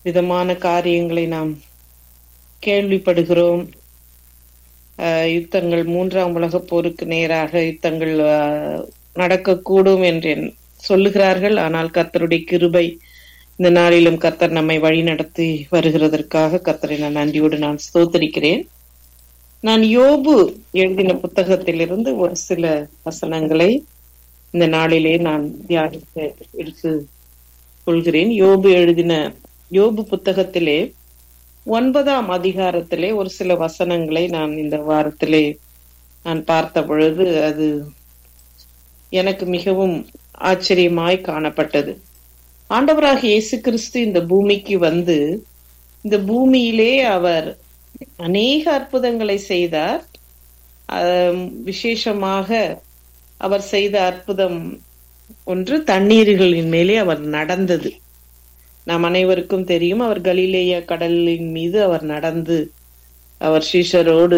விதமான காரியங்களை நாம் கேள்விப்படுகிறோம். யுத்தங்கள், 3ஆம் உலகப் போருக்கு நேராக யுத்தங்கள் நடக்கக்கூடும் என்று சொல்லுகிறார்கள். ஆனால் கர்த்தருடைய கிருபை இந்த நாளிலும் கர்த்தர் நம்மை வழி நடத்தி வருகிறதற்காக கர்த்தரை நான் நன்றியோடு நான் ஸ்தோத்திரிக்கிறேன். நான் யோபு எழுதின புத்தகத்திலிருந்து ஒரு சில வசனங்களை இந்த நாளிலே நான் தியானிக்க எடுத்து கொள்கிறேன். யோபு புத்தகத்திலே 9ஆம் அதிகாரத்திலே ஒரு சில வசனங்களை நான் இந்த வாரத்திலே நான் பார்த்த பொழுது அது எனக்கு மிகவும் ஆச்சரியமாய் காணப்பட்டது. ஆண்டவராக இயேசு கிறிஸ்து இந்த பூமிக்கு வந்து இந்த பூமியிலே அவர் அநேக அற்புதங்களை செய்தார். விசேஷமாக அவர் செய்த அற்புதம் ஒன்று, தண்ணீர்களின் மேலே அவர் நடந்தது. நாம் அனைவருக்கும் தெரியும், அவர் கலிலேயா கடலின் மீது அவர் நடந்து அவர் சீஷரோடு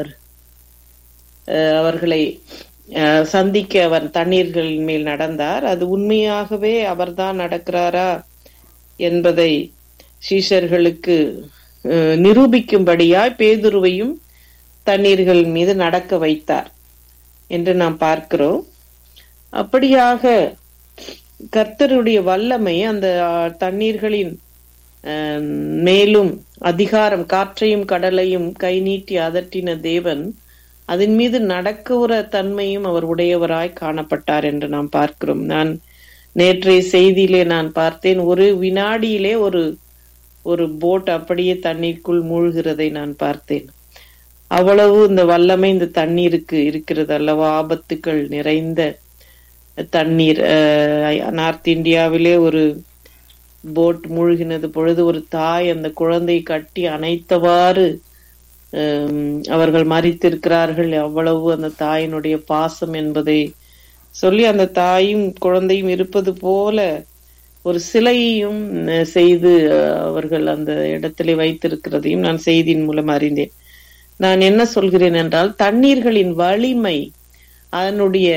அவர்களை சந்திக்க அவர் தண்ணீர்களின் மேல் நடந்தார். அது உண்மையாகவே அவர்தான் நடக்கிறாரா என்பதை சீஷர்களுக்கு நிரூபிக்கும்படியாய் பேதுருவையும் தண்ணீர்கள் மீது நடக்க வைத்தார் என்று நாம் பார்க்கிறோம். அப்படியாக கர்த்தருடைய வல்லமை அந்த தண்ணீர்களின் மேலும் அதிகாரம், காற்றையும் கடலையும் கை நீட்டி அதட்டின தேவன் அதன் மீது நடக்குற தன்மையும் அவர் உடையவராய் காணப்பட்டார் என்று நாம் பார்க்கிறோம். நான் நேற்றைய செய்தியிலே நான் பார்த்தேன், ஒரு வினாடியிலே ஒரு போட் அப்படியே தண்ணீருக்குள் மூழ்கிறதை நான் பார்த்தேன். அவ்வளவு இந்த வல்லமை இந்த தண்ணீருக்கு இருக்கிறது அல்லவா. ஆபத்துக்கள் நிறைந்த தண்ணீர். நார்த் இந்தியாவிலே ஒரு போட் மூழ்கினது பொழுது ஒரு தாய் அந்த குழந்தை கட்டி அணைத்தவாறு அவர்கள் மரித்திருக்கிறார்கள். அவ்வளவு அந்த தாயினுடைய பாசம் என்பதை சொல்லி, அந்த தாயும் குழந்தையும் இருப்பது போல ஒரு சிலையையும் செய்து அவர்கள் அந்த இடத்திலே வைத்திருக்கிறதையும் நான் செய்தியின் மூலம் அறிந்தேன். நான் என்ன சொல்கிறேன் என்றால், தண்ணீர்களின் வலிமை, அதனுடைய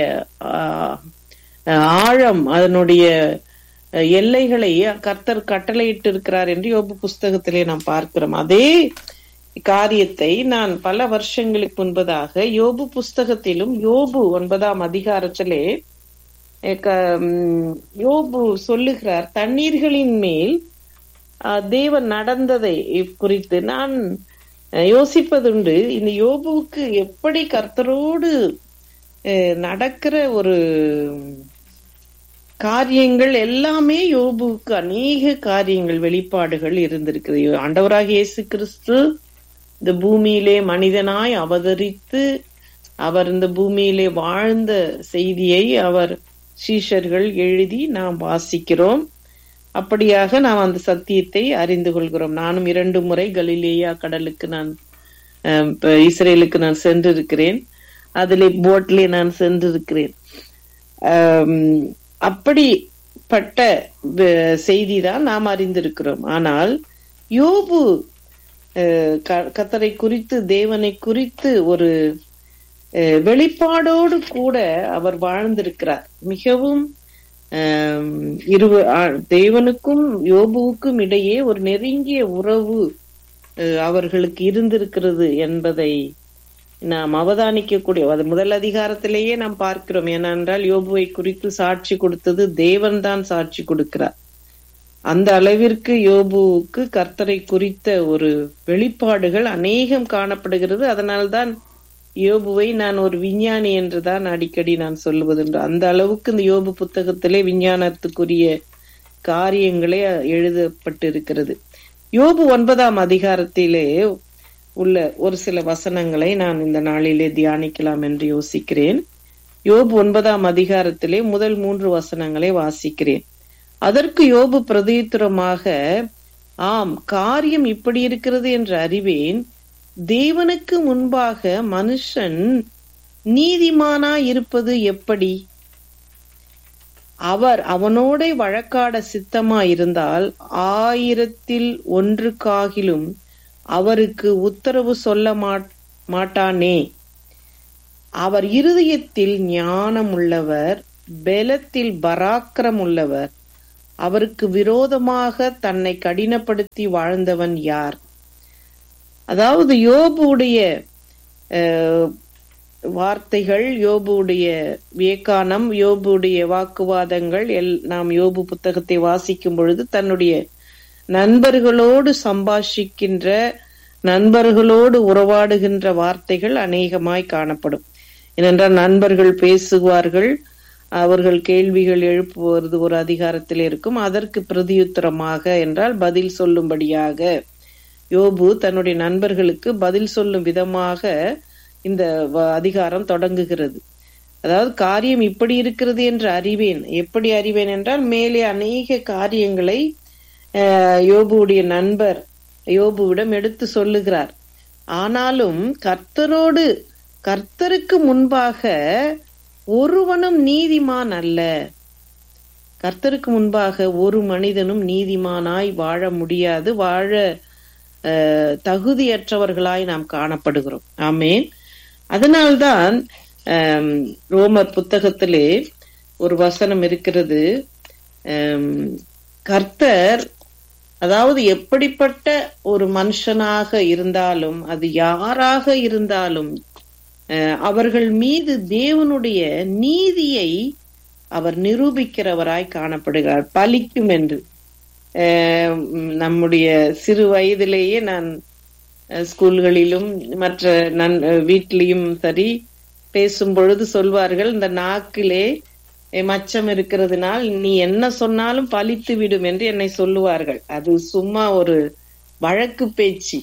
ஆழம், அதனுடைய எல்லைகளை கர்த்தர் கட்டளையிட்டு இருக்கிறார் என்று யோபு புஸ்தகத்திலே நாம் பார்க்கிறோம். அதே காரியத்தை நான் பல வருஷங்களுக்கு முன்பதாக யோபு புஸ்தகத்திலும் யோபு 9ஆம் அதிகாரத்திலே யோபு சொல்லுகிறார். தண்ணீர்களின் மேல் தேவன் நடந்ததை குறித்து நான் யோசிப்பதுண்டு. இந்த யோபுவுக்கு எப்படி கர்த்தரோடு நடக்கிற ஒரு காரியங்கள் எல்லாமே யோபுவுக்கு அநேக காரியங்கள், வெளிப்பாடுகள் இருந்திருக்கிறது. ஆண்டவராக இயேசு கிறிஸ்து இந்த பூமியிலே மனிதனாய் அவதரித்து அவர் இந்த பூமியிலே வாழ்ந்த செய்தியை அவர் சீஷர்கள் எழுதி நாம் வாசிக்கிறோம். அப்படியாக நாம் அந்த சத்தியத்தை அறிந்து கொள்கிறோம். நானும் 2 முறை கலிலேயா கடலுக்கு நான் இஸ்ரேலுக்கு நான் சென்றிருக்கிறேன். அதிலே போட்லே நான் சென்றிருக்கிறேன். அப்படிப்பட்ட செய்திதான் நாம் அறிந்திருக்கிறோம். ஆனால் யோபு கர்த்தரை குறித்து, தேவனை குறித்து ஒரு வெளிப்பாடோடு கூட அவர் வாழ்ந்திருக்கிறார். மிகவும் தேவனுக்கும் யோபுவுக்கும் இடையே ஒரு நெருங்கிய உறவு அவர்களுக்கு இருந்திருக்கிறது என்பதை நாம் அவதானிக்கக்கூடிய, அது முதல் அதிகாரத்திலேயே நாம் பார்க்கிறோம். ஏனென்றால் யோபுவை குறித்து சாட்சி கொடுத்தது தேவன் தான் சாட்சி கொடுக்கிறார். அந்த அளவிற்கு யோபுவுக்கு கர்த்தரை குறித்த ஒரு வெளிப்பாடுகள் அநேகம் காணப்படுகிறது. அதனால்தான் யோபுவை நான் ஒரு விஞ்ஞானி என்றுதான் அடிக்கடி நான் சொல்லுவதுண்டு. அந்த அளவுக்கு இந்த யோபு புத்தகத்திலே விஞ்ஞானத்துக்குரிய காரியங்களே எழுதப்பட்டிருக்கிறது. யோபு 9ஆம் அதிகாரத்திலே உள்ள ஒரு சில வசனங்களை நான் இந்த நாளிலே தியானிக்கலாம் என்று யோசிக்கிறேன். யோபு 9ஆம் அதிகாரத்திலே முதல் 3 வசனங்களை வாசிக்கிறேன். அதற்கு யோபு பிரதியுத்தரமாக, ஆம், காரியம் இப்படி இருக்கிறது என்று அறிவேன். தேவனுக்கு முன்பாக மனுஷன் நீதிமானாய் இருப்பது எப்படி? அவர் அவனோட வழக்காட சித்தமாயிருந்தால் 1000ல் 1 அவருக்கு உத்தரவு சொல்ல மாட்டானே. அவர் இருதயத்தில் ஞானம் உள்ளவர், பெலத்தில் பராக்கிரம் உள்ளவர், அவருக்கு விரோதமாக தன்னை கடினப்படுத்தி வாழ்ந்தவன் யார்? அதாவது யோபுடைய வார்த்தைகள், யோபுடைய வியக்கானம், யோபுடைய வாக்குவாதங்கள் நாம் யோபு புத்தகத்தை வாசிக்கும் பொழுது தன்னுடைய நண்பர்களோடு சம்பாஷிக்கின்ற, நண்பர்களோடு உறவாடுகின்ற வார்த்தைகள் அநேகமாய் காணப்படும். ஏனென்றால் நண்பர்கள் பேசுவார்கள், அவர்கள் கேள்விகள் எழுப்புவது ஒரு அதிகாரத்தில் இருக்கும். அதற்கு பிரதியுத்தரமாக என்றால் பதில் சொல்லும்படியாக யோபு தன்னுடைய நண்பர்களுக்கு பதில் சொல்லும் விதமாக இந்த அதிகாரம் தொடங்குகிறது. அதாவது காரியம் இப்படி இருக்கிறது என்று அறிவேன். எப்படி அறிவேன் என்றால், மேலே அநேக காரியங்களை யோபுடைய நண்பர் யோபுவிடம் எடுத்து சொல்லுகிறார். ஆனாலும் கர்த்தருக்கு முன்பாக ஒருவனும் நீதிமான் அல்ல. கர்த்தருக்கு முன்பாக ஒரு மனிதனும் நீதிமானாய் வாழ முடியாது, வாழ தகுதியற்றவர்களாய் நாம் காணப்படுகிறோம். ஆமேன். அதனால்தான் ரோமர் புத்தகத்திலே ஒரு வசனம் இருக்கிறது. கர்த்தர், அதாவது எப்படிப்பட்ட ஒரு மனுஷனாக இருந்தாலும், அது யாராக இருந்தாலும், அவர்கள் மீது தேவனுடைய நீதியை அவர் நிரூபிக்கிறவராய் காணப்படுகிறார். பலிக்கும் என்று நம்முடைய சிறு வயதிலேயே நான் ஸ்கூல்களிலும் மற்ற வீட்டிலையும் சரி பேசும் பொழுது சொல்வார்கள், இந்த நாக்கிலே மச்சம் இருக்கிறதுனால் நீ என்ன சொன்னாலும் பலித்து விடும் என்று என்னை சொல்லுவார்கள். அது சும்மா ஒரு வழக்கு பேச்சு.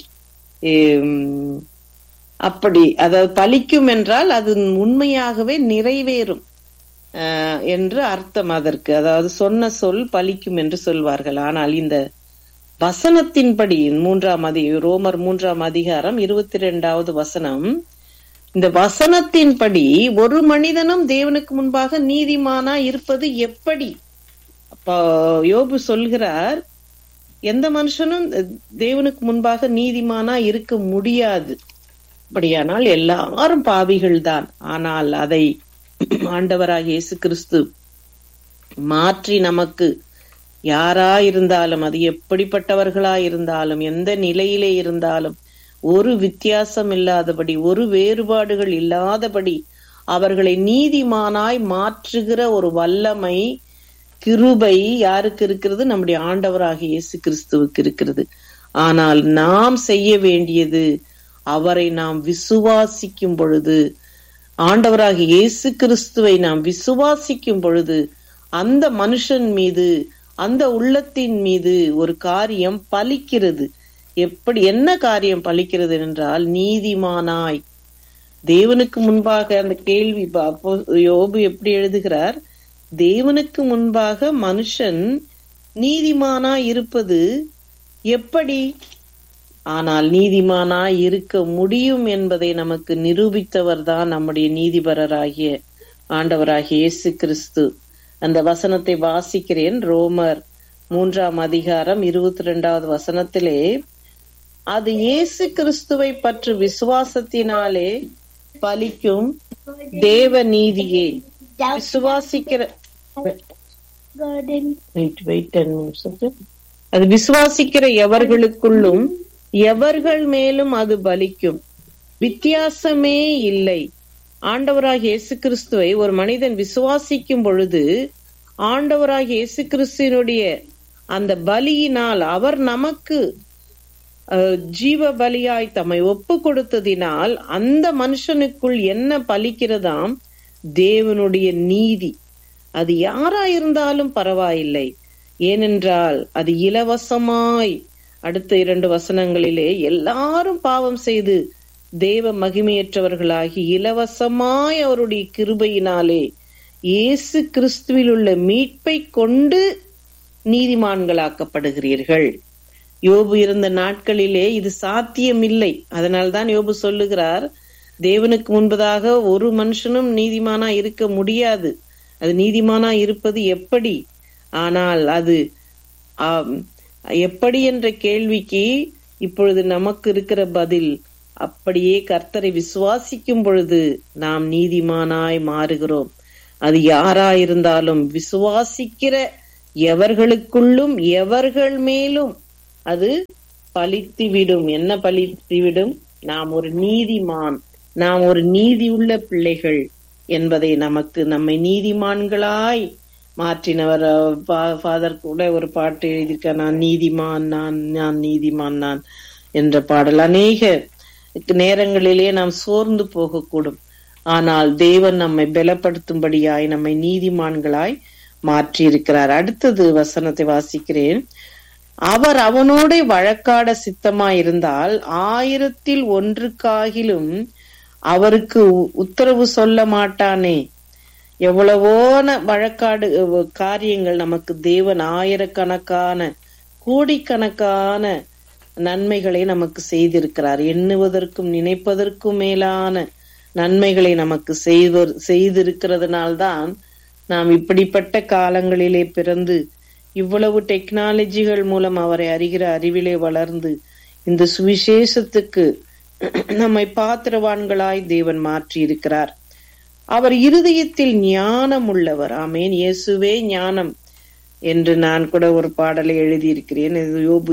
அப்படி அதாவது பலிக்கும் என்றால் அது உண்மையாகவே நிறைவேறும் என்று அர்த்தம் அதற்கு. அதாவது சொன்ன சொல் பலிக்கும் என்று சொல்வார்கள். ஆனால் இந்த வசனத்தின்படி ரோமர் 3ஆம் அதிகாரம் 22வது வசனம், இந்த வசனத்தின்படி ஒரு மனிதனும் தேவனுக்கு முன்பாக நீதிமானா இருப்பது எப்படி? அப்ப யோபு சொல்கிறார், எந்த மனுஷனும் தேவனுக்கு முன்பாக நீதிமானா இருக்க முடியாது. அப்படியானால் எல்லாரும் பாவிகள் தான். ஆனால் அதை ஆண்டவராகிய இயேசு கிறிஸ்து மாற்றி நமக்கு யாராயிருந்தாலும், அது எப்படிப்பட்டவர்களாயிருந்தாலும், எந்த நிலையிலே இருந்தாலும், ஒரு வித்தியாசம் இல்லாதபடி, ஒரு வேறுபாடுகள் இல்லாதபடி அவர்களை நீதிமானாய் மாற்றுகிற ஒரு வல்லமை, கிருபை யாருக்கு இருக்கிறது? நம்முடைய ஆண்டவராகிய இயேசு கிறிஸ்துவுக்கு இருக்கிறது. ஆனால் நாம் செய்ய வேண்டியது, அவரை நாம் விசுவாசிக்கும் பொழுது, ஆண்டவராகிய இயேசு கிறிஸ்துவை நாம் விசுவாசிக்கும் பொழுது, அந்த மனுஷன் மீது, அந்த உள்ளத்தின் மீது ஒரு காரியம் பலிக்கிறது. என்ன காரியம் பலிக்கிறது என்றால், நீதிமானாய் தேவனுக்கு முன்பாக. அந்த கேள்வி யோபு எப்படி எழுதுகிறார்? தேவனுக்கு முன்பாக மனுஷன் நீதிமானாய் இருப்பது எப்படி? ஆனால் நீதிமானாய் இருக்க முடியும் என்பதை நமக்கு நிரூபித்தவர் தான் நம்முடைய நீதிபரராகிய ஆண்டவராகிய இயேசு கிறிஸ்து. அந்த வசனத்தை வாசிக்கிறேன். ரோமர் 3ஆம் அதிகாரம் 22வது வசனத்திலே, அது இயேசு கிறிஸ்துவை பற்றி விசுவாசத்தினாலே பலிக்கும் தேவ நீதியே. அது விசுவாசிக்கிற எவர்களுக்குள்ளும் எவர்கள் மேலும் அது பலிக்கும், வித்தியாசமே இல்லை. ஆண்டவராகிய இயேசு கிறிஸ்துவை ஒரு மனிதன் விசுவாசிக்கும் பொழுது, ஆண்டவராகிய இயேசு கிறிஸ்துவினுடைய அந்த பலியினால், அவர் நமக்கு ஜீவ பலியாய் தம்மை ஒப்பு கொடுத்ததினால் அந்த மனுஷனுக்குள் என்ன பலிக்கிறதாம்? தேவனுடைய நீதி. அது யாராயிருந்தாலும் பரவாயில்லை, ஏனென்றால் அது இலவசமாய், அடுத்த 2 வசனங்களிலே, எல்லாரும் பாவம் செய்து தேவ மகிமையற்றவர்களாகி இலவசமாய் அவருடைய கிருபையினாலே இயேசு கிறிஸ்துவில் உள்ள மீட்பை கொண்டு நீதிமான்களாக்கப்படுகிறீர்கள். யோபு இருந்த நாட்களிலே இது சாத்தியமில்லை. அதனால்தான் யோபு சொல்லுகிறார், தேவனுக்கு முன்பதாக ஒரு மனுஷனும் நீதிமானா இருக்க முடியாது. அது நீதிமானா இருப்பது எப்படி? ஆனால் அது எப்படி என்ற கேள்விக்கு இப்பொழுது நமக்கு இருக்கிற பதில், அப்படியே கர்த்தரை விசுவாசிக்கும் பொழுது நாம் நீதிமானாய் மாறுகிறோம். அது யாராயிருந்தாலும், விசுவாசிக்கிற எவர்களுக்குள்ளும் எவர்கள் மேலும் அது பலித்துவிடும். என்ன பலித்துவிடும்? நாம் ஒரு நீதிமான், நாம் ஒரு நீதியுள்ள பிள்ளைகள் என்பதை நம்மை நீதிமான்களாய் மாற்றினவர். ஃபாதர் கூட ஒரு பாட்டு எழுதியிருக்க, நான் நீதிமான், நான் நீதிமான் நான் என்ற பாடல். அநேக நேரங்களிலே நாம் சோர்ந்து போகக்கூடும். ஆனால் தேவன் நம்மை பலப்படுத்தும்படியாய் நம்மை நீதிமான்களாய் மாற்றி இருக்கிறார். அடுத்தது வசனத்தை வாசிக்கிறேன். அவர் அவனோட வழக்காட சித்தமாயிருந்தால் 1000 அவருக்கு உத்தரவு சொல்ல மாட்டானே. எவ்வளவோன வழக்காடு காரியங்கள் நமக்கு தேவன் ஆயிரக்கணக்கான கோடிக்கணக்கான நன்மைகளை நமக்கு செய்திருக்கிறார். எண்ணுவதற்கும் நினைப்பதற்கும் மேலான நன்மைகளை நமக்கு செய்திருக்கிறதுனால்தான் நாம் இப்படிப்பட்ட காலங்களிலே பிறந்து இவ்வளவு டெக்னாலஜிகள் மூலம் அவரை அறிகிற அறிவிலே வளர்ந்து இந்த சுவிசேஷத்துக்கு நம்மை பாத்திரவான்களாய் தேவன் மாற்றி இருக்கிறார். அவர் இருதயத்தில் ஞானம் உள்ளவர். ஆமேன். இயேசுவே ஞானம் என்று நான் கூட ஒரு பாடலை எழுதியிருக்கிறேன். இது யோபு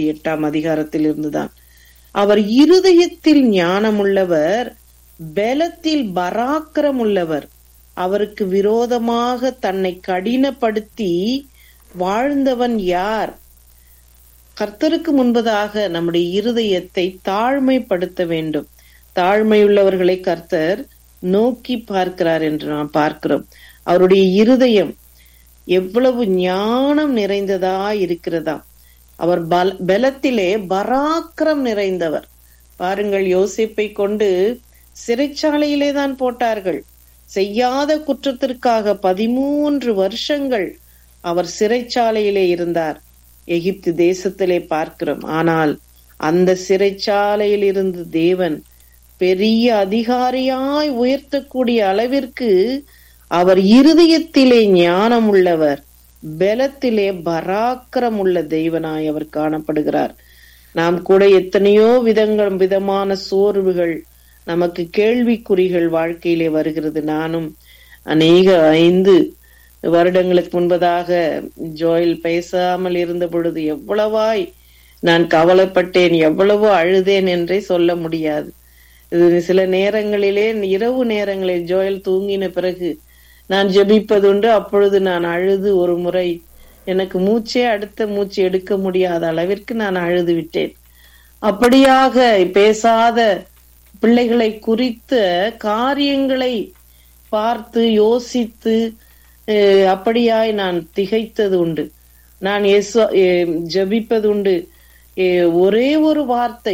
28 இருந்துதான். அவர் இருதயத்தில் ஞானம் உள்ளவர், பலத்தில் பராக்கிரம் உள்ளவர். அவருக்கு விரோதமாக தன்னை கடினப்படுத்தி வாழ்ந்தவன் யார்? கர்த்தருக்கு முன்பதாக நம்முடைய இருதயத்தை தாழ்மைப்படுத்த வேண்டும். தாழ்மையுள்ளவர்களை கர்த்தர் நோக்கி பார்க்கிறார் என்று நாம் பார்க்கிறோம். அவருடைய இருதயம் எவ்வளவு ஞானம் நிறைந்ததா இருக்கிறதா. அவர் பலத்திலே பராக்கிரம் நிறைந்தவர். பாருங்கள், யோசேப்பை கொண்டு சிறைச்சாலையிலே தான் போட்டார்கள். செய்யாத குற்றத்திற்காக 13 வருஷங்கள் அவர் சிறைச்சாலையிலே இருந்தார். எகிப்து தேசத்திலே பார்க்கிறோம். ஆனால் அந்த சிறைச்சாலையில் இருந்து தேவன் பெரிய அதிகாரியாய் உயர்த்தக்கூடிய அளவிற்கு அவர் இருதயத்திலே ஞானம் உள்ளவர், பலத்திலே பராக்கிரம் உள்ள தெய்வனாய் அவர் காணப்படுகிறார். நாம் கூட எத்தனையோ விதமான சோர்வுகள், நமக்கு கேள்விக்குறிகள் வாழ்க்கையிலே வருகிறது. நானும் அநேக 5 வருடங்களுக்கு முன்பதாக ஜோயல் பேசாமல் இருந்த பொழுது எவ்வளவாய் நான் கவலைப்பட்டேன், எவ்வளவோ அழுதேன் என்றே சொல்ல முடியாது. இது சில நேரங்களிலே இரவு நேரங்களில் ஜோயல் தூங்கின பிறகு நான் ஜெபிப்பதுண்டு. அப்பொழுது நான் அழுது ஒரு முறை எனக்கு அடுத்த மூச்சு எடுக்க முடியாத அளவிற்கு நான் அழுது விட்டேன். அப்படியாக பேசாத பிள்ளைகளை குறித்த காரியங்களை பார்த்து யோசித்து அப்படியாய் நான் திகைத்தது உண்டு. நான் ஜெபிப்பது உண்டு. ஒரே ஒரு வார்த்தை,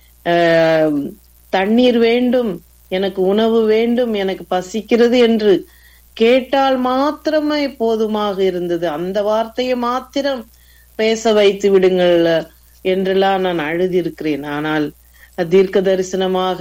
தண்ணீர் வேண்டும், எனக்கு உணவு வேண்டும், எனக்கு பசிக்கிறது என்று கேட்டால் மாத்திரமே போதுமாக இருந்தது. அந்த வார்த்தையை மாத்திரம் பேச வைத்து விடுங்கள் என்றெல்லாம் நான் அழுதிருக்கிறேன். ஆனால் தீர்க்க தரிசனமாக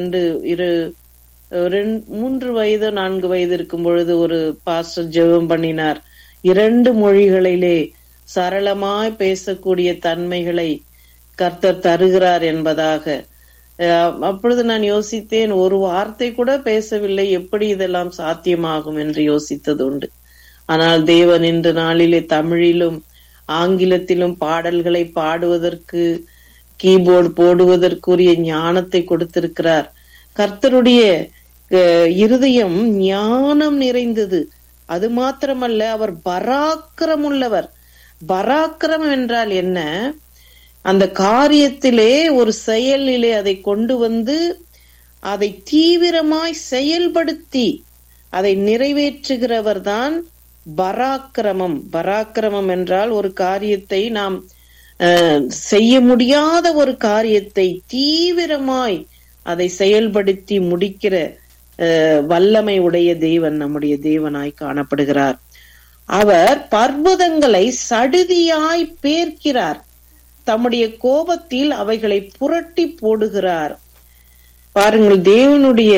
3 வயது 4 வயது இருக்கும் பொழுது ஒரு பாஸ்டர் ஜெபம் பண்ணினார். 2 மொழிகளிலே சரளமாய் பேசக்கூடிய தன்மைகளை கர்த்தர் தருகிறார் என்பதாக. அப்பொழுது நான் யோசித்தேன், ஒரு வார்த்தை கூட பேசவில்லை, எப்படி இதெல்லாம் சாத்தியமாகும் என்று யோசித்தது உண்டு. ஆனால் தேவன் இன்று நாளிலே தமிழிலும் ஆங்கிலத்திலும் பாடல்களை பாடுவதற்கு, கீபோர்டு போடுவதற்குரிய ஞானத்தை கொடுத்திருக்கிறார். கர்த்தருடைய இருதயம் ஞானம் நிறைந்தது. அது மாத்திரமல்ல, அவர் பராக்கிரம் உள்ளவர். பராக்கிரம் என்றால் என்ன? அந்த காரியத்திலே ஒரு செயலிலே அதை கொண்டு வந்து அதை தீவிரமாய் செயல்படுத்தி அதை நிறைவேற்றுகிறவர் தான் பராக்கிரமம். பராக்கிரமம் என்றால் ஒரு காரியத்தை நாம் செய்ய முடியாத ஒரு காரியத்தை தீவிரமாய் அதை செயல்படுத்தி முடிக்கிற வல்லமை உடைய தேவன் நம்முடைய தேவனாய் காணப்படுகிறார். அவர் பர்வதங்களை சடுதியாய் பேர்க்கிறார். தம்முடைய கோபத்தில் அவைகளை புரட்டி போடுகிறார். பாருங்கள், தேவனுடைய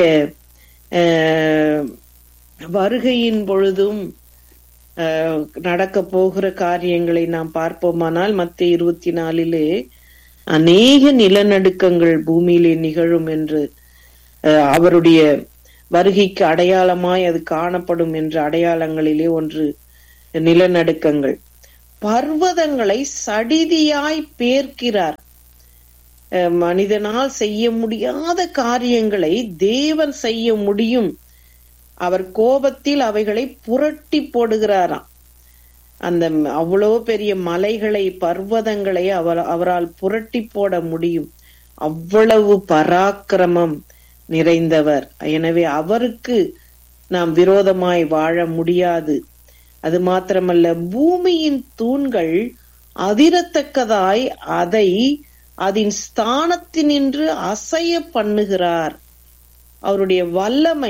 வருகையின் பொழுதும் நடக்க போகிற காரியங்களை நாம் பார்ப்போமானால் மத்தேயு 24 அநேக நிலநடுக்கங்கள் பூமியிலே நிகழும் என்று, அவருடைய வருகைக்கு அடையாளமாய் அது காணப்படும் என்ற அடையாளங்களிலே ஒன்று நிலநடுக்கங்கள். பர்வதங்களை சடிதியாய் பேர்க்கிறார். மனிதனால் செய்ய முடியாத காரியங்களை தேவன் செய்ய முடியும். அவர் கோபத்தில் அவைகளை புரட்டி போடுகிறாராம். அந்த அவ்வளவு பெரிய மலைகளை, பர்வதங்களை அவரால் புரட்டி போட முடியும். அவ்வளவு பராக்கிரமம் நிறைந்தவர். எனவே அவருக்கு நாம் விரோதமாய் வாழ முடியாது. அது மாத்திரமல்ல, பூமியின் தூண்கள் அதிரத்தக்கதாய் அதை அதன் ஸ்தானத்தினின்று அசைய பண்ணுகிறார். அவருடைய வல்லமை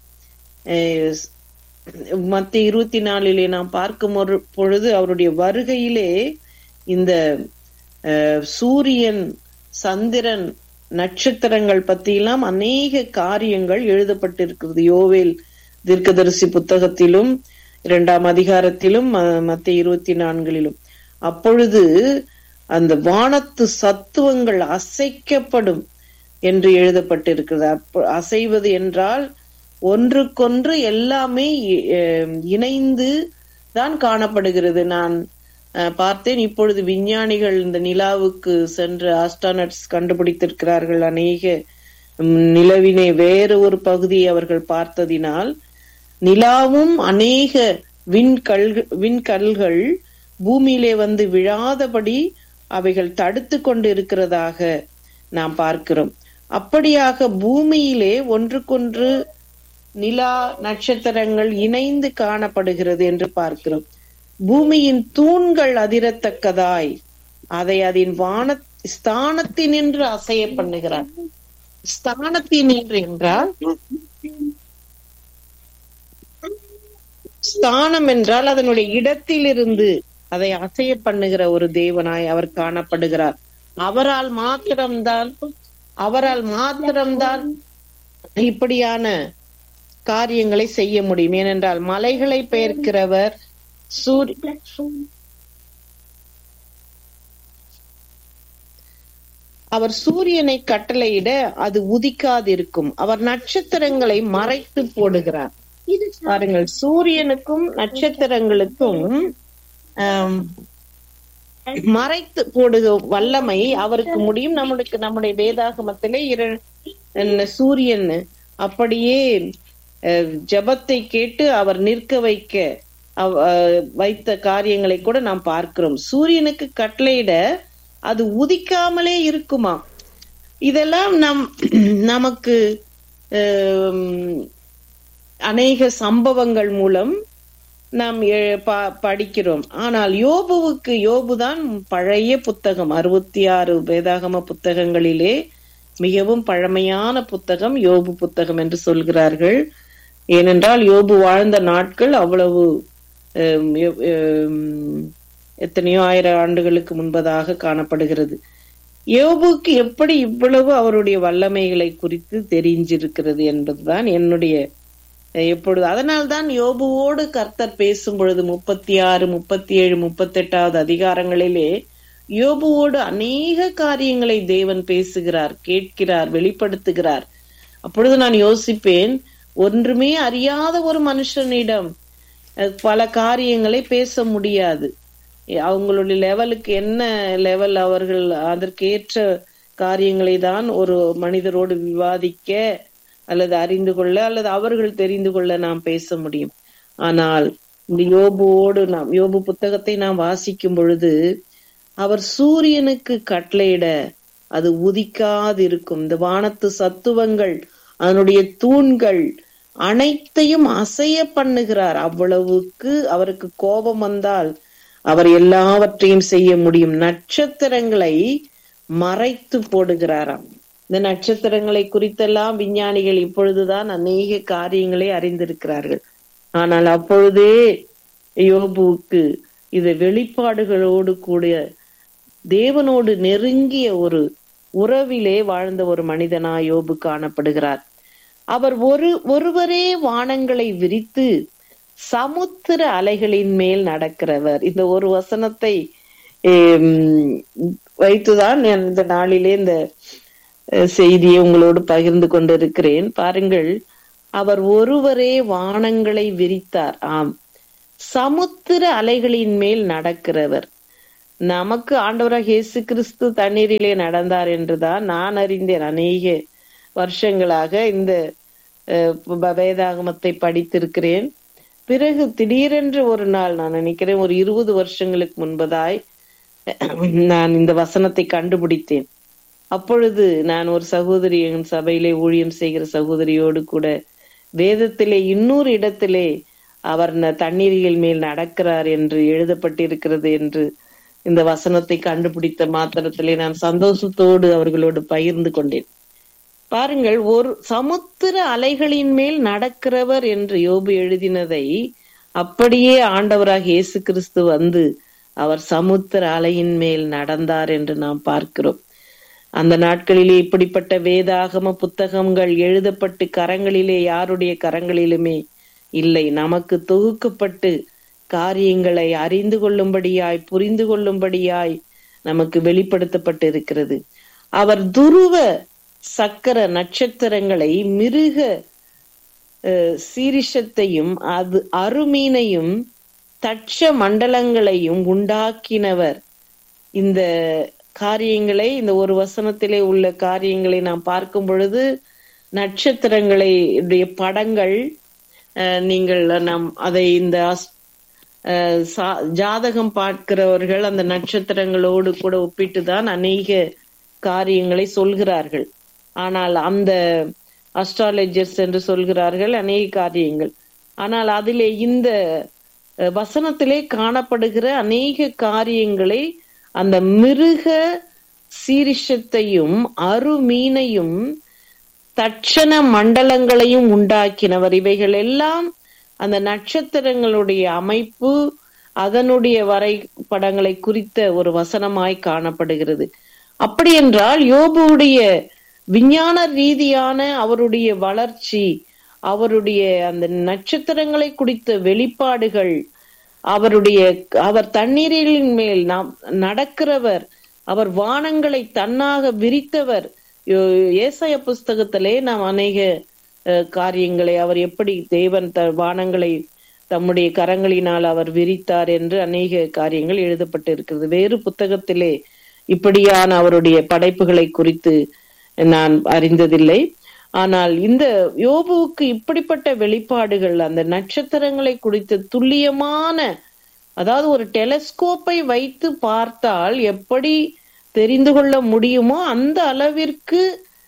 மத்திய 24 நாம் பார்க்கும் பொழுது அவருடைய வருகையிலே இந்த சூரியன், சந்திரன், நட்சத்திரங்கள் பற்றியெல்லாம் அநேக காரியங்கள் எழுதப்பட்டிருக்கிறது. யோவேல் தீர்க்கதரிசி புத்தகத்திலும் 2ஆம் அதிகாரத்திலும் மத்திய 24 அப்பொழுது அந்த வானத்து சத்துவங்கள் அசைக்கப்படும் என்று எழுதப்பட்டிருக்கிறது. அசைவது என்றால் ஒன்றுக்கொன்று எல்லாமே இணைந்து தான் காணப்படுகிறது. நான் பார்த்தேன், இப்பொழுது விஞ்ஞானிகள் இந்த நிலாவுக்கு சென்று ஆஸ்ட்ரோனட்ஸ் கண்டுபிடித்திருக்கிறார்கள். அநேக நிலவினை வேறு ஒரு பகுதியை அவர்கள் பார்த்ததினால் நிலாவும் அநேக விண்கல்கள் பூமியிலே வந்து விழாதபடி அவைகள் தடுத்து கொண்டு இருக்கிறதாக நாம் பார்க்கிறோம். அப்படியாக பூமியிலே ஒன்றுக்கொன்று நிலா, நட்சத்திரங்கள் இணைந்து காணப்படுகிறது என்று பார்க்கிறோம். பூமியின் தூண்கள் அதிரத்தக்கதாய் அதை அதன் ஸ்தானத்தினின்று அசைய பண்ணுகிறார். ஸ்தானத்தினின்று என்றால், ஸ்தானம் என்றால் அதனுடைய இடத்திலிருந்து அதை அசைய பண்ணுகிற ஒரு தேவனாய் அவர் காணப்படுகிறார். அவரால் மாத்திரம்தான் இப்படியான காரியங்களை செய்ய முடியும். ஏனென்றால் மலைகளை பெயர்க்கிறவர், அவர் சூரியனை கட்டளையிட அது உதிக்காதிருக்கும். அவர் நட்சத்திரங்களை மறைத்து போடுகிறார். பாருங்கள், சூரியனுக்கும் நட்சத்திரங்களுக்கும் மறைத்து போடுக வல்லமை அவருக்கு முடியும். நம்முடைய வேதாகமத்திலே சூரியன் அப்படியே ஜெபத்தை கேட்டு அவர் நிற்க வைத்த காரியங்களை கூட நாம் பார்க்கிறோம். சூரியனுக்கு கட்டளையிட அது உதிக்காமலே இருக்குமா? இதெல்லாம் நமக்கு அநேக சம்பவங்கள் மூலம் நாம் படிக்கிறோம். ஆனால் யோபுதான் பழைய புத்தகம். 66 வேதாகம புத்தகங்களிலே மிகவும் பழமையான புத்தகம் யோபு புத்தகம் என்று சொல்கிறார்கள். ஏனென்றால் யோபு வாழ்ந்த நாட்கள் அவ்வளவு எத்தனையோ ஆயிரம் ஆண்டுகளுக்கு முன்பதாக காணப்படுகிறது. யோபுக்கு எப்படி இவ்வளவு அவருடைய வல்லமைகளை குறித்து தெரிஞ்சிருக்கிறது என்பதுதான் என்னுடைய எப்பொழுது. அதனால்தான் யோபுவோடு கர்த்தர் பேசும் பொழுது 36, 37, 38 அதிகாரங்களிலே யோபுவோடு அநேக காரியங்களை தேவன் பேசுகிறார், கேட்கிறார், வெளிப்படுத்துகிறார். அப்பொழுது நான் யோசிப்பேன், ஒன்றுமே அறியாத ஒரு மனுஷனிடம் பல காரியங்களை பேச முடியாது. அவங்களுடைய லெவலுக்கு என்ன லெவல், அவர்கள் அதற்கேற்ற காரியங்களை தான் ஒரு மனிதரோடு விவாதிக்க அல்லது அறிந்து கொள்ள அல்லது அவர்கள் தெரிந்து கொள்ள நாம் பேச முடியும். ஆனால் இந்த யோபு புத்தகத்தை நாம் வாசிக்கும் பொழுது அவர் சூரியனுக்கு கட்டளையிட அது உதிக்காதிருக்கும். இந்த வானத்து சத்துவங்கள், அதனுடைய தூண்கள் அனைத்தையும் அசைய பண்ணுகிறார். அவ்வளவுக்கு அவருக்கு கோபம் வந்தால் அவர் எல்லாவற்றையும் செய்ய முடியும். நட்சத்திரங்களை மறைத்து போடுகிறாராம். இந்த நட்சத்திரங்களை குறித்தெல்லாம் விஞ்ஞானிகள் இப்பொழுதுதான் அநேக காரியங்களை அறிந்திருக்கிறார்கள். ஆனால் அப்பொழுதே யோபுவுக்கு இது வெளிப்பாடுகளோடு கூடிய தேவனோடு நெருங்கிய ஒரு உறவிலே வாழ்ந்த ஒரு மனிதனா யோபு காணப்படுகிறார். அவர் ஒருவரே வானங்களை விரித்து சமுத்திர அலைகளின் மேல் நடக்கிறவர். இந்த ஒரு வசனத்தை வைத்துதான் இந்த நாளிலே இந்த செய்தியை உங்களோடு பகிர்ந்து கொண்டிருக்கிறேன். பாருங்கள், அவர் ஒருவரே வானங்களை விரித்தார். ஆம், சமுத்திர அலைகளின் மேல் நடக்கிறவர். நமக்கு ஆண்டவராக இயேசு கிறிஸ்து தண்ணீரிலே நடந்தார் என்றுதான் நான் அறிந்தேன். அநேக வருஷங்களாக இந்த வேதாகமத்தை படித்திருக்கிறேன். பிறகு திடீரென்று ஒரு நாள், நான் நினைக்கிறேன் ஒரு 20 வருஷங்களுக்கு முன்பதாய் நான் இந்த வசனத்தை கண்டுபிடித்தேன். அப்பொழுது நான் ஒரு சகோதரி, என் சபையிலே ஊழியம் செய்கிற சகோதரியோடு கூட வேதத்திலே இன்னொரு இடத்திலே அவர் தண்ணீரில் மேல் நடக்கிறார் என்று எழுதப்பட்டிருக்கிறது என்று இந்த வசனத்தை கண்டுபிடித்த மாத்திரத்திலே நான் சந்தோஷத்தோடு அவர்களோடு பகிர்ந்து கொண்டேன். பாருங்கள், ஒரு சமுத்திர அலைகளின் மேல் நடக்கிறவர் என்று யோபு எழுதினதை அப்படியே ஆண்டவராக இயேசு கிறிஸ்து வந்து அவர் சமுத்திர அலையின் மேல் நடந்தார் என்று நாம் பார்க்கிறோம். அந்த நாட்களிலே இப்படிப்பட்ட வேதாகம புத்தகங்கள் எழுதப்பட்டு கரங்களிலே யாருடைய கரங்களிலுமே இல்லை. நமக்கு தொகுக்கப்பட்டு காரியங்களை அறிந்து கொள்ளும்படியாய், புரிந்து கொள்ளும்படியாய் நமக்கு வெளிப்படுத்தப்பட்டு இருக்கிறது. அவர் துருவ சக்கர நட்சத்திரங்களை, மிருக சீரிஷத்தையும் அது அருமீனையும் தட்ச மண்டலங்களையும் உண்டாக்கினவர். இந்த காரியங்களை, இந்த ஒரு வசனத்திலே உள்ள காரியங்களை நாம் பார்க்கும் பொழுது நட்சத்திரங்களை படங்கள், நீங்கள் நாம் அதை இந்த ஜாதகம் பார்க்கிறவர்கள் அந்த நட்சத்திரங்களோடு கூட ஒப்பிட்டுதான் அநேக காரியங்களை சொல்கிறார்கள். ஆனால் அந்த அஸ்ட்ராலஜர்ஸ் என்று சொல்கிறார்கள் அநேக காரியங்கள். ஆனால் அதிலே இந்த வசனத்திலே காணப்படுகிற அநேக காரியங்களை அந்த மிருக சீரிஷத்தையும் அருமீனையும் தட்சண மண்டலங்களையும் உண்டாக்கினவர். இவைகள் எல்லாம் அந்த நட்சத்திரங்களுடைய அமைப்பு, அதனுடைய வரைபடங்களை குறித்த ஒரு வசனமாய் காணப்படுகிறது. அப்படி என்றால் யோபுடைய விஞ்ஞான ரீதியான அவருடைய வளர்ச்சி, அவருடைய அந்த நட்சத்திரங்களை குறித்த வெளிப்பாடுகள், அவர் தண்ணீரின் மேல் நடக்கிறவர், அவர் வானங்களை தன்னாக விரித்தவர். ஏசாயா புஸ்தகத்திலே நாம் அநேக காரியங்களை, அவர் எப்படி தேவன் வானங்களை தம்முடைய கரங்களினால் அவர் விரித்தார் என்று அநேக காரியங்கள் எழுதப்பட்டு இருக்கிறது. வேறு புத்தகத்திலே இப்படியான அவருடைய படைப்புகளை குறித்து நான் அறிந்ததில்லை. ஆனால் இந்த யோபுவுக்கு இப்படிப்பட்ட வெளிப்பாடுகள், அந்த நட்சத்திரங்களை குறித்த துல்லியமான, அதாவது ஒரு டெலஸ்கோப்பை வைத்து பார்த்தால் எப்படி தெரிந்து கொள்ள முடியுமோ அந்த அளவிற்கு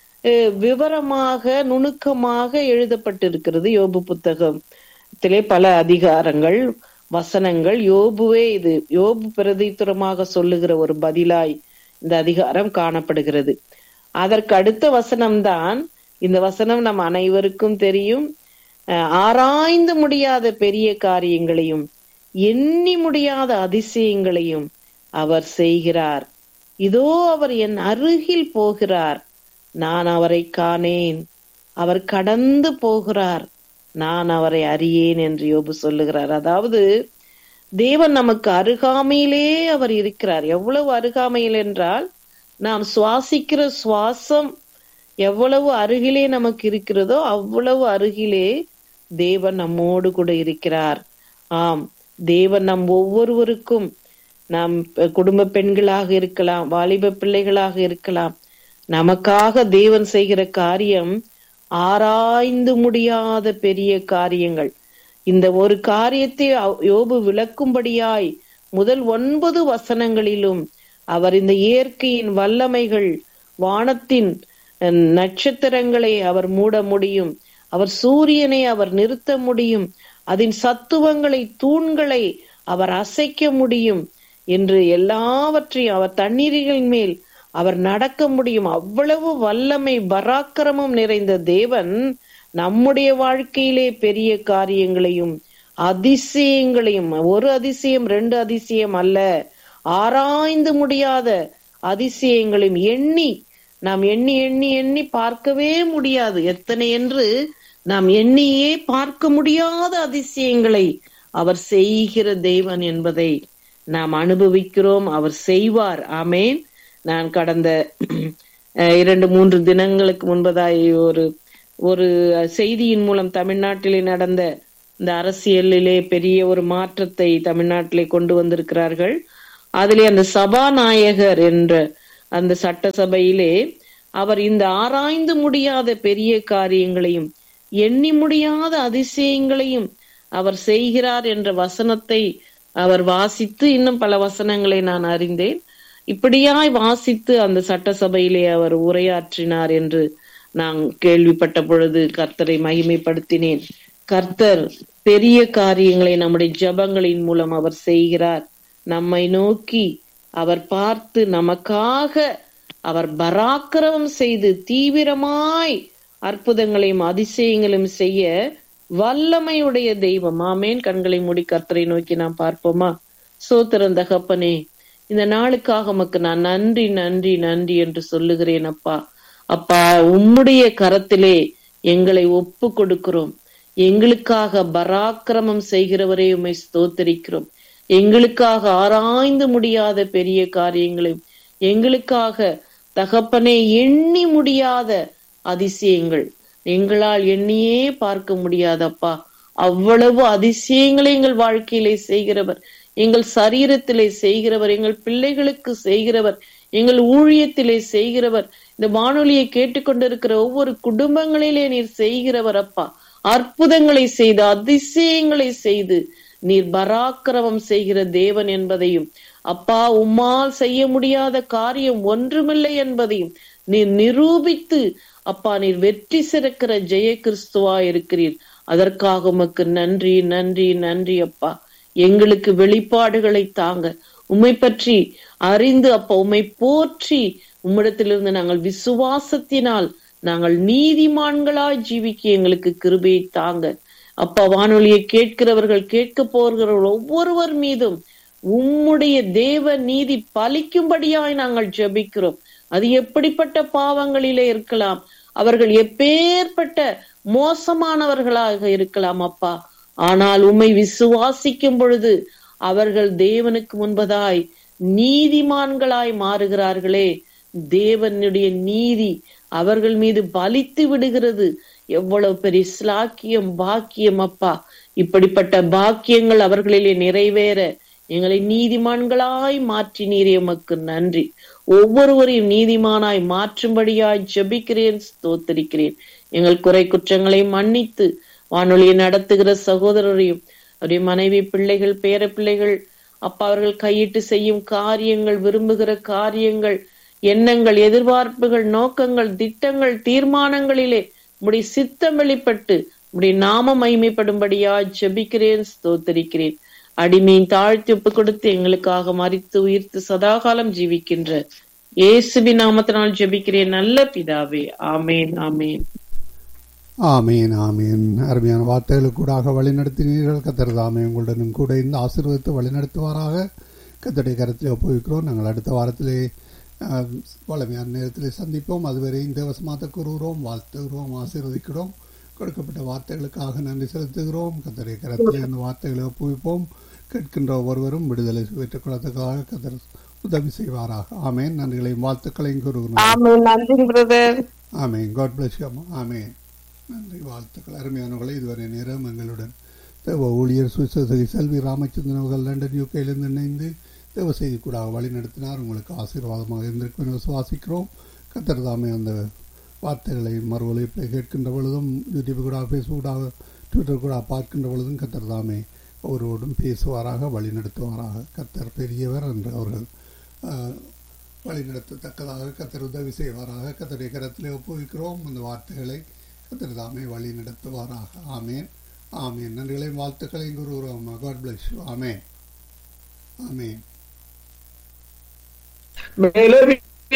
விவரமாக, நுணுக்கமாக எழுதப்பட்டிருக்கிறது யோபு புத்தகத்திலே. பல அதிகாரங்கள், வசனங்கள் யோபுவே, இது யோபு பிரதித்துரமாக சொல்லுகிற ஒரு பதிலாய் இந்த அதிகாரம் காணப்படுகிறது. அதற்கு அடுத்த வசனம்தான் இந்த வசனம். நம் அனைவருக்கும் தெரியும். ஆராய்ந்து முடியாத பெரிய காரியங்களையும் எண்ணி முடியாத அதிசயங்களையும் அவர் செய்கிறார். இதோ அவர் என் அருகில் போகிறார், நான் அவரை காணேன். அவர் கடந்து போகிறார், நான் அவரை அறியேன் என்று யோபு சொல்லுகிறார். அதாவது தேவன் நமக்கு அருகாமையிலே அவர் இருக்கிறார். எவ்வளவு அருகாமையில் என்றால், நாம் சுவாசிக்கிற சுவாசம் எவ்வளவு அருகிலே நமக்கு இருக்கிறதோ அவ்வளவு அருகிலே தேவன் நம்மோடு கூட இருக்கிறார். ஆம், தேவன் நம் ஒவ்வொருவருக்கும், நாம் குடும்ப பெண்களாக இருக்கலாம், வாலிப பிள்ளைகளாக இருக்கலாம், நமக்காக தேவன் செய்கிற காரியம் ஆராய்ந்து முடியாத பெரிய காரியங்கள். இந்த ஒரு காரியத்தை யோபு விளக்கும்படியாய் முதல் 9 வசனங்களிலும் அவர் இந்த இயற்கையின் வல்லமைகள், வானத்தின் நட்சத்திரங்களை அவர் மூட முடியும், அவர் சூரியனை அவர் நிறுத்த முடியும், அதன் சத்துவங்களை, தூண்களை அவர் அசைக்க முடியும் என்று எல்லாவற்றையும், அவர் தண்ணீரின் மேல் அவர் நடக்க முடியும். அவ்வளவு வல்லமை, பராக்கிரமம் நிறைந்த தேவன் நம்முடைய வாழ்க்கையிலே பெரிய காரியங்களையும் அதிசயங்களையும், ஒரு அதிசயம் 2 அதிசயம் அல்ல, ஆராய்ந்து முடியாத அதிசயங்களையும் நாம் எண்ணி எண்ணி எண்ணி பார்க்கவே முடியாது, எத்தனை என்று நாம் எண்ணியே பார்க்க முடியாத அதிசயங்களை அவர் செய்கிற தேவன் என்பதை நாம் அனுபவிக்கிறோம். அவர் செய்வார். ஆமேன். நான் கடந்த 2-3 தினங்களுக்கு முன்பதாய் ஒரு செய்தியின் மூலம் தமிழ்நாட்டிலே நடந்த இந்த அரசியலிலே பெரிய ஒரு மாற்றத்தை தமிழ்நாட்டிலே கொண்டு வந்திருக்கிறார்கள். அதிலே அந்த சபாநாயகர் என்ற அந்த சட்டசபையிலே அவர் இந்த ஆராய்ந்து முடியாத பெரிய காரியங்களையும் எண்ணி முடியாத அதிசயங்களையும் அவர் செய்கிறார் என்ற வசனத்தை அவர் வாசித்து, இன்னும் பல வசனங்களை நான் அறிந்தேன், இப்படியாய் வாசித்து அந்த சட்டசபையிலே அவர் உரையாற்றினார் என்று நான் கேள்விப்பட்ட பொழுது கர்த்தரை மகிமைப்படுத்தினேன். கர்த்தர் பெரிய காரியங்களை நம்முடைய ஜெபங்களின் மூலம் அவர் செய்கிறார். நம்மை நோக்கி அவர் பார்த்து நமக்காக அவர் பராக்கிரமம் செய்து தீவிரமாய் அற்புதங்களையும் அதிசயங்களையும் செய்ய வல்லமையுடைய தெய்வம். ஆமேன். கண்களை மூடி கர்த்தரை நோக்கி நாம் பார்ப்போமா? சோத்திரம் தகப்பனே, இந்த நாளுக்காக உமக்கு நான் நன்றி நன்றி நன்றி என்று சொல்லுகிறேன். அப்பா அப்பா, உம்முடைய கரத்திலே எங்களை ஒப்பு கொடுக்கிறோம். எங்களுக்காக பராக்கிரமம் செய்கிறவரே உம்மை ஸ்தோத்திரிக்கிறோம். எங்களுக்காக ஆராய்ந்து முடியாத பெரிய காரியங்களையும், எங்களுக்காக தகப்பனே எண்ணி முடியாத அதிசயங்கள், எங்களால் எண்ணியே பார்க்க முடியாதப்பா, அவ்வளவு அதிசயங்களை எங்கள் வாழ்க்கையிலே செய்கிறவர், எங்கள் சரீரத்திலே செய்கிறவர், எங்கள் பிள்ளைகளுக்கு செய்கிறவர், எங்கள் ஊழியத்திலே செய்கிறவர், இந்த வானொலியை கேட்டுக்கொண்டிருக்கிற ஒவ்வொரு குடும்பங்களிலே நீர் செய்கிறவர் அப்பா. அற்புதங்களை செய்து அதிசயங்களை செய்து நீர் பராக்கிரமம் செய்கிற தேவன் என்பதையும், அப்பா உம்மால் செய்ய முடியாத காரியம் ஒன்றுமில்லை என்பதையும் நீர் நிரூபித்து அப்பா நீர் வெற்றி சிறக்கிற ஜெய கிறிஸ்துவா இருக்கிறீர். அதற்காக உமக்கு நன்றி நன்றி நன்றி அப்பா. எங்களுக்கு வெளிப்பாடுகளை தாங்க, உம்மை பற்றி அறிந்து அப்பா உம்மை போற்றி உம்மிடத்திலிருந்து நாங்கள் விசுவாசத்தினால் நாங்கள் நீதிமான்களாய் ஜீவிக்க எங்களுக்கு கிருபையை தாங்க அப்பா. வானொலியை கேட்கிறவர்கள், கேட்க போகிறவர்கள் ஒவ்வொருவர் மீதும் உம்முடைய தேவ நீதி பலிக்கும்படியாய் நாங்கள் ஜெபிக்கிறோம். அது எப்படிப்பட்ட பாவங்களிலே இருக்கலாம், அவர்கள் எப்பேற்பட்ட மோசமானவர்களாக இருக்கலாம் அப்பா, ஆனால் உம்மை விசுவாசிக்கும் பொழுது அவர்கள் தேவனுக்கு முன்பதாய் நீதிமான்களாய் மாறுகிறார்களே. தேவனுடைய நீதி அவர்கள் மீது பலித்து விடுகிறது. எவ்வளவு பெரிய ஸ்லாக்கியம், பாக்கியம் அப்பா. இப்படிப்பட்ட பாக்கியங்கள் அவர்களிலே நிறைவேற எங்களை நீதிமான்களாய் மாற்றினீரே, உமக்கு நன்றி. ஒவ்வொருவரையும் நீதிமானாய் மாற்றும்படியாய் ஜெபிக்கிறேன், ஸ்தோத்திரிக்கிறேன். எங்கள் குறை குற்றங்களை மன்னித்து வானொலியை நடத்துகிற சகோதரரையும் அவருடைய மனைவி, பிள்ளைகள், பேர பிள்ளைகள் அப்பா, அவர்கள் கையிட்டு செய்யும் காரியங்கள், விரும்புகிற காரியங்கள், எண்ணங்கள், எதிர்பார்ப்புகள், நோக்கங்கள், திட்டங்கள், தீர்மானங்களிலே உம்முடைய சித்தம் வெளிப்பட்டு உம்முடைய நாமம் மகிமைப்படும்படியா ஜெபிக்கிறேன், ஸ்தோத்திரிக்கிறேன். அடிமையின் தாழ்த்தி ஒப்பு கொடுத்து எங்களுக்காக மரித்து உயிர்த்து சதாகாலம் ஜீவிக்கின்ற இயேசுவின் நாமத்தினால் ஜெபிக்கிறேன் நல்ல பிதாவே. ஆமேன் ஆமேன் ஆமீன் ஆமீன். அருமையான வார்த்தைகளுக்கூடாக வழிநடத்தினீர்கள். கர்த்தர் தாமே உங்களுடனும் கூட இந்த ஆசீர்வாதத்தை வழிநடத்துவாராக. கர்த்தருடைய கருத்தில் ஒப்புவிக்கிறோம். நாங்கள் அடுத்த வாரத்திலே வளமையான நேரத்திலே சந்திப்போம். அதுவரையும் தேவசமாத்த கூறுகிறோம், வாழ்த்துகிறோம், ஆசீர்வதிக்கிறோம். கொடுக்கப்பட்ட வார்த்தைகளுக்காக நன்றி செலுத்துகிறோம். கர்த்தருடைய கருத்தில் இந்த வார்த்தைகளை ஒப்புவிப்போம். கேட்கின்ற ஒவ்வொருவரும் விடுதலை பெற்றுக் கொள்வதற்காக கர்த்தர் உதவி செய்வாராக. ஆமேன். நன்றிகளையும் வாழ்த்துக்களையும் கூறுகிறோம். ஆமேன். God bless you. ஆமேன். நன்றி, வாழ்த்துக்கள். அருமையானவர்களை, இதுவரை நேரம் எங்களுடன் தேவ ஊழியர் சுவிசேஷகி செல்வி ராமச்சந்திரன் அவர்கள் லண்டன் யூகேயிலிருந்து இணைந்து தேவ செய்தி கூட வழி நடத்தினார். உங்களுக்கு ஆசீர்வாதமாக இருந்திருக்கும் சுவாசிக்கிறோம். கர்த்தர் தாமே அந்த வார்த்தைகளை மறு ஒலிப்பை கேட்கின்ற பொழுதும், யூடியூப் கூட, ஃபேஸ்புக் கூட, ட்விட்டர் கூட பார்க்கின்ற பொழுதும் கர்த்தர் தாமே ஒருவரோடும் பேசுவாராக, வழி நடத்துவாராக. கர்த்தர் பெரியவர் என்று அவர்கள் வழிநடத்தத்தக்கதாக கர்த்தர் உதவி செய்வாராக. கர்த்தருடைய கரத்திலே ஒப்புவிக்கிறோம். அந்த வார்த்தைகளை கர்த்தர் தாமே வழி நடத்துவாராக. ஆமேன் ஆமேன். நன்றிகளையும் வாழ்த்துக்களையும் கூறுகிறோம். God bless you. Amen amen.